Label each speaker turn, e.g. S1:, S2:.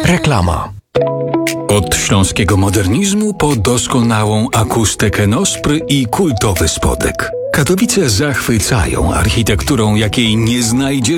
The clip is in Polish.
S1: Reklama.
S2: Od śląskiego modernizmu po doskonałą akustykę Nospry i kultowy spodek. Katowice zachwycają architekturą, jakiej nie znajdzie